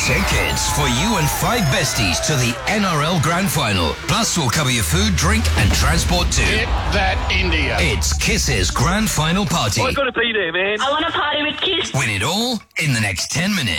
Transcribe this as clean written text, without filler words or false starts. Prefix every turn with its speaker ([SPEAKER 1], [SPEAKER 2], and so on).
[SPEAKER 1] Tickets for you and 5 besties to the NRL Grand Final. Plus, we'll cover your food, drink and transport too.
[SPEAKER 2] Get that India.
[SPEAKER 1] It's Kiss's Grand Final Party.
[SPEAKER 3] I've got to be there, man.
[SPEAKER 4] I want to party with Kiss.
[SPEAKER 1] Win it all in the next 10 minutes.